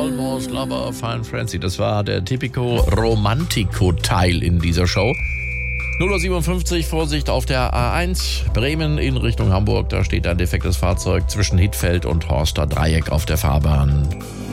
Almost Lover, Fine Frenzy. Das war der Typico Romantico-Teil in dieser Show. 0:57 Uhr, Vorsicht auf der A1, Bremen in Richtung Hamburg. Da steht ein defektes Fahrzeug zwischen Hittfeld und Horster Dreieck auf der Fahrbahn.